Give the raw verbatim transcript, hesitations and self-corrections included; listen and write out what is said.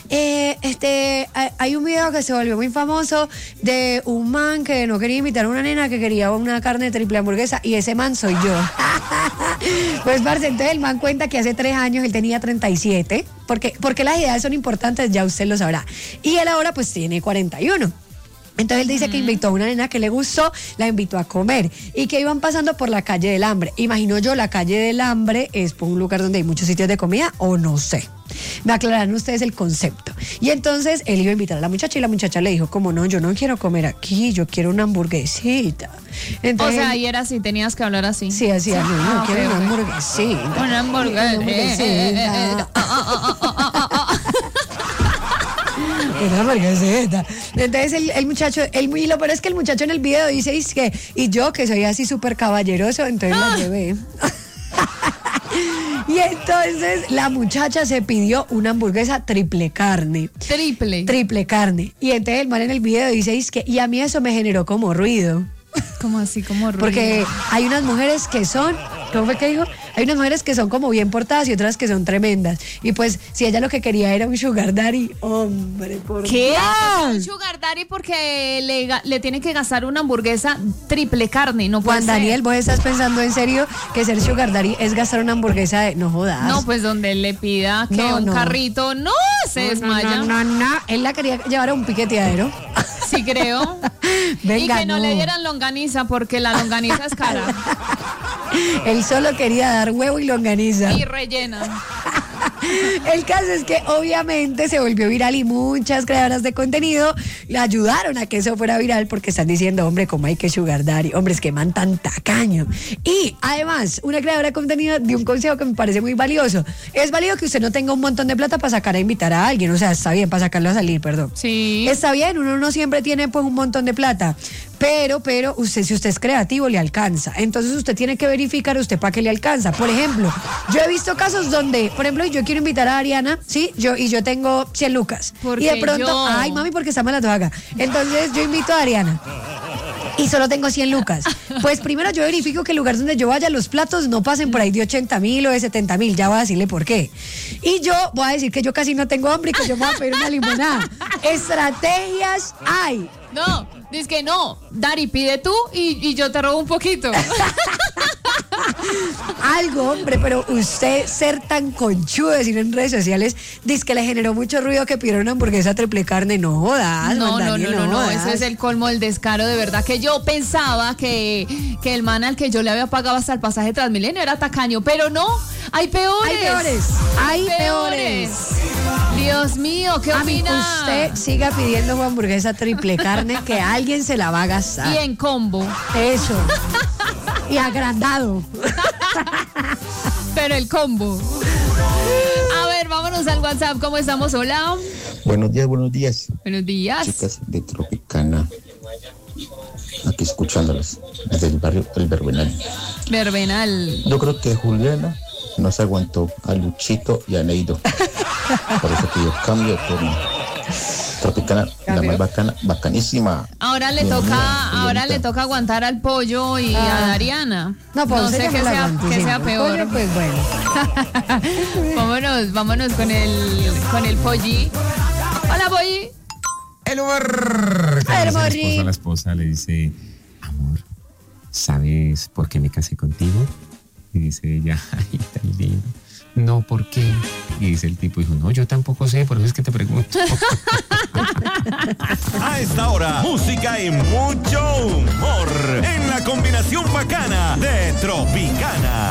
eh, este, hay un video que se volvió muy famoso de un man que no quería invitar a una nena que quería una carne triple hamburguesa y ese man soy yo. Pues, parce, entonces el man cuenta que hace tres años él tenía treinta y siete, porque, porque las edades son importantes, ya usted lo sabrá. Y él ahora pues tiene cuarenta y uno. Entonces él dice que invitó a una nena que le gustó, la invitó a comer y que iban pasando por la calle del Hambre. Imagino yo, la calle del Hambre es por un lugar donde hay muchos sitios de comida o no sé. Me aclararán ustedes el concepto. Y entonces él iba a invitar a la muchacha y la muchacha le dijo como no, yo no quiero comer aquí, yo quiero una hamburguesita. Entonces, o sea, y era así, tenías que hablar así. Sí, así, no, no ah, quiero okay, una okay. hamburguesita. Una hamburguesita. Una hamburguesita. Entonces el, el muchacho, el, y lo peor es que el muchacho en el video dice es que, y yo que soy así súper caballeroso, entonces la llevé. Y entonces la muchacha se pidió una hamburguesa triple carne. Triple. Triple carne. Y entonces el man en el video dice es que, y a mí eso me generó como ruido. ¿Cómo así, como ruido? Porque hay unas mujeres que son, ¿cómo fue que dijo? Hay unas mujeres que son como bien portadas y otras que son tremendas. Y pues, si ella lo que quería era un sugar daddy, hombre, por ¿qué? Dios. Un sugar daddy porque le, le tiene que gastar una hamburguesa triple carne, no puede Juan ser. Daniel, ¿vos estás pensando en serio que ser sugar daddy es gastar una hamburguesa de, no jodas? No, pues donde le pida que No, un no. carrito, no, se no, desmaya. No, no, no, no, él la quería llevar a un piqueteadero. Sí, creo. Venga, y que no, no le dieran longaniza porque la longaniza es cara. Él solo quería dar huevo y longaniza. Y rellena. El caso es que obviamente se volvió viral y muchas creadoras de contenido le ayudaron a que eso fuera viral porque están diciendo, hombre, cómo hay que sugar daddy, hombre, es que man tan tacaño. Y además, una creadora de contenido dio un consejo que me parece muy valioso. Es válido que usted no tenga un montón de plata para sacar a invitar a alguien, o sea, está bien, para sacarlo a salir, perdón. Sí. Está bien, uno no siempre tiene pues un montón de plata, pero, pero, usted, si usted es creativo, le alcanza. Entonces usted tiene que verificar usted para qué le alcanza. Por ejemplo, yo he visto casos donde, por ejemplo, yo quiero invitar a Ariana, ¿sí? Yo, y yo tengo cien lucas. Porque y de pronto, yo... ay, mami, porque está mala toaga. Entonces yo invito a Ariana. Y solo tengo cien lucas. Pues primero yo verifico que el lugar donde yo vaya, los platos no pasen por ahí de ochenta mil o de setenta mil. Ya voy a decirle por qué. Y yo voy a decir que yo casi no tengo hambre y que yo me voy a pedir una limonada. Estrategias hay. No, dice que no, Dari, pide tú y, y yo te robo un poquito. Algo, hombre, pero usted ser tan conchudo, decir en redes sociales, dice que le generó mucho ruido que pidieron una hamburguesa triple carne. No jodas, No, no, Daniel, no, no, no, jodas. eso es el colmo del descaro, de verdad, que yo pensaba que, que el man al que yo le había pagado hasta el pasaje Transmilenio era tacaño, pero no, hay peores. Hay peores, hay peores. Dios mío, ¿qué A mí, opina? usted siga pidiendo una hamburguesa triple carne que alguien se la va a gastar. Y en combo. Eso. Y agrandado. Pero el combo. A ver, vámonos al WhatsApp. ¿Cómo estamos? Hola. Buenos días, buenos días. Buenos días. Chicas de Tropicana. Aquí escuchándolas. Desde el barrio El Verbenal. Verbenal. Yo creo que Juliana no se aguantó a Luchito y a Neido. Por eso pidió cambio de turno. Tropicana, la más bacana, bacanísima. Ahora le Dios toca, mío, ahora Julianita. le toca aguantar al pollo y Ah. a Dariana. No, pues no usted sé ya qué me la sea, aguanto, qué sí. sea El peor. pollo, pues bueno. vámonos, vámonos con el con el polli. Hola, polli. El amor. A ver, La Morri. esposa, la esposa le dice, amor, ¿sabes por qué me casé contigo? Y dice ella, ay, tan lindo. No, ¿por qué? Y dice el tipo, dijo, no, yo tampoco sé, por eso es que te pregunto. A esta hora, música y mucho humor en la combinación bacana de Tropicana.